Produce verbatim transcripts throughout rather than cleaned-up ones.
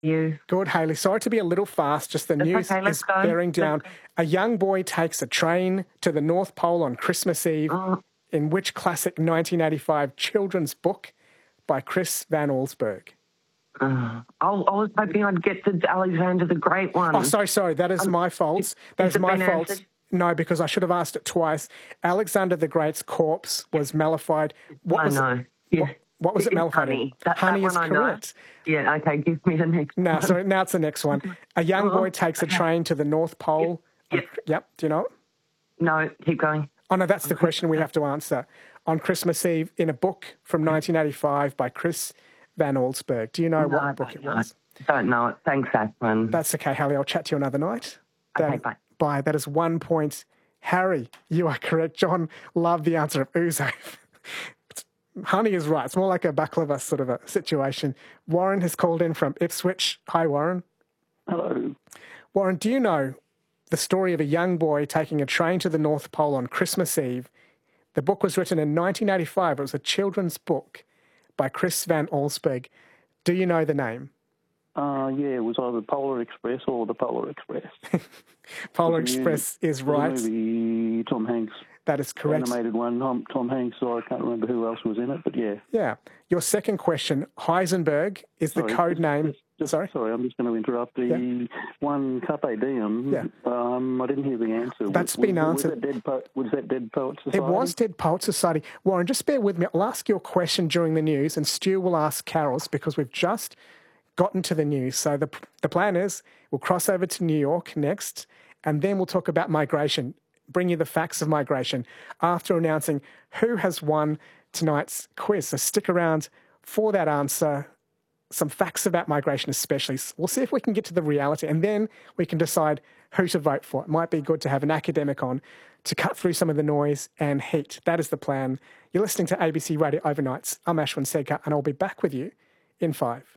You. Good, Hayley. Sorry to be a little fast, just the That's news okay, let's is go. bearing down. Let's go. A young boy takes a train to the North Pole on Christmas Eve. Oh. In which classic nineteen eighty-five children's book by Chris Van Allsburg? Uh, I, I was hoping I'd get the Alexander the Great one. Oh, sorry, sorry. That is um, my fault. That is is it my been fault. answered? No, because I should have asked it twice. Alexander the Great's corpse was mollified. What I was know. It? Yeah. What, what was it It's mollified honey. in? That, honey that is one I know. correct. Yeah, okay, give me the next No, one. sorry, now it's the next one. A young boy takes a train to the North Pole. Yep. On, yep, do you know it? No, keep going. Oh, no, that's the question we have to answer. On Christmas Eve, in a book from nineteen eighty-five by Chris Van Allsburg. Do you know No, what I book don't it know. was? Don't know it. Thanks, Ashlyn. That's okay, Hallie. I'll chat to you another night. Okay, That, bye. Bye. That is one point. Harry, you are correct. John loved the answer of ouzo. Honey is right. It's more like a baklava sort of a situation. Warren has called in from Ipswich. Hi, Warren. Hello. Warren, do you know the story of a young boy taking a train to the North Pole on Christmas Eve? The book was written in nineteen eighty-five. It was a children's book by Chris Van Allsburg. Do you know the name? Uh, yeah, it was either Polar Express or the Polar Express. Polar The Express movie, is right. The movie, Tom Hanks. That is correct. Animated one. Tom, Tom Hanks, so I can't remember who else was in it, but yeah. Yeah. Your second question, Heisenberg is the Sorry, code just, name. Just, just, Sorry? Sorry, I'm just going to interrupt. The Yeah. one, Carpe Diem, Yeah. um, I didn't hear the answer. That's was, been was, answered. Was that, Dead po- was that Dead Poet Society? It was Dead Poet Society. Warren, just bear with me. I'll ask you a question during the news, and Stu will ask Carol's because we've just gotten to the news. So the the plan is we'll cross over to New York next, and then we'll talk about migration, bring you the facts of migration after announcing who has won tonight's quiz. So stick around for that answer, some facts about migration especially. We'll see if we can get to the reality, and then we can decide who to vote for. It might be good to have an academic on to cut through some of the noise and heat. That is the plan. You're listening to A B C Radio Overnights. I'm Ashwin Sedkar, and I'll be back with you in five.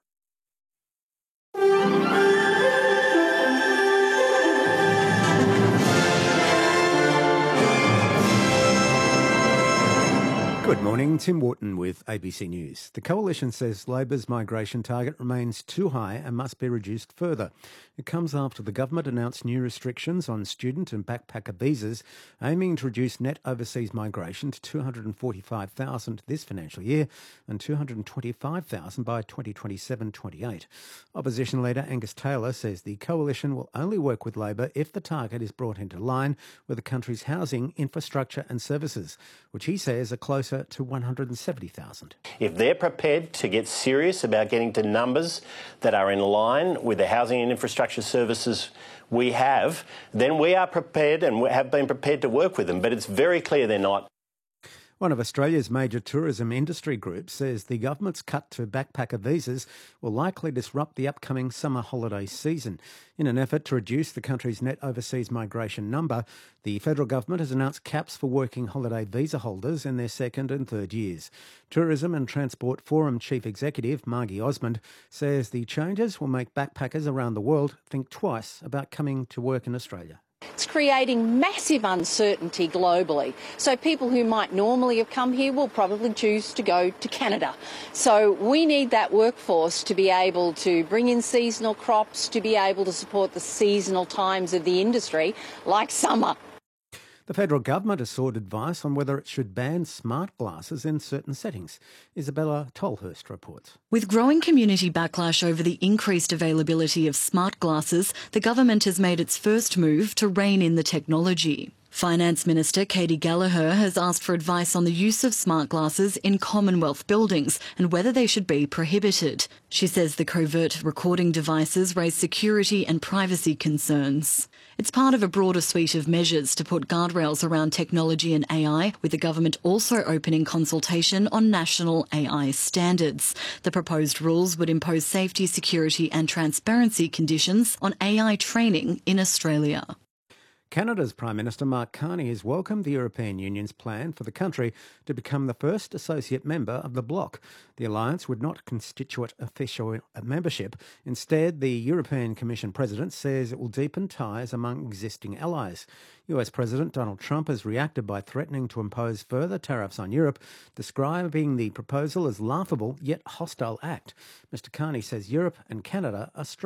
Good morning, Tim Wharton with A B C News. The Coalition says Labor's migration target remains too high and must be reduced further. It comes after the government announced new restrictions on student and backpacker visas, aiming to reduce net overseas migration to two hundred forty-five thousand this financial year and two hundred twenty-five thousand by twenty twenty-seven twenty-eight. Opposition leader Angus Taylor says the Coalition will only work with Labor if the target is brought into line with the country's housing, infrastructure and services, which he says are closer to one hundred seventy thousand. If they're prepared to get serious about getting to numbers that are in line with the housing and infrastructure services we have, then we are prepared and have been prepared to work with them. But it's very clear they're not. One of Australia's major tourism industry groups says the government's cut to backpacker visas will likely disrupt the upcoming summer holiday season. In an effort to reduce the country's net overseas migration number, the federal government has announced caps for working holiday visa holders in their second and third years. Tourism and Transport Forum Chief Executive Margie Osmond says the changes will make backpackers around the world think twice about coming to work in Australia. It's creating massive uncertainty globally. So people who might normally have come here will probably choose to go to Canada. So we need that workforce to be able to bring in seasonal crops, to be able to support the seasonal times of the industry, like summer. The federal government has sought advice on whether it should ban smart glasses in certain settings. Isabella Tolhurst reports. With growing community backlash over the increased availability of smart glasses, the government has made its first move to rein in the technology. Finance Minister Katie Gallagher has asked for advice on the use of smart glasses in Commonwealth buildings and whether they should be prohibited. She says the covert recording devices raise security and privacy concerns. It's part of a broader suite of measures to put guardrails around technology and A I, with the government also opening consultation on national A I standards. The proposed rules would impose safety, security and transparency conditions on A I training in Australia. Canada's Prime Minister Mark Carney has welcomed the European Union's plan for the country to become the first associate member of the bloc. The alliance would not constitute official membership. Instead, the European Commission President says it will deepen ties among existing allies. U S President Donald Trump has reacted by threatening to impose further tariffs on Europe, describing the proposal as laughable yet hostile act. Mister Carney says Europe and Canada are strong.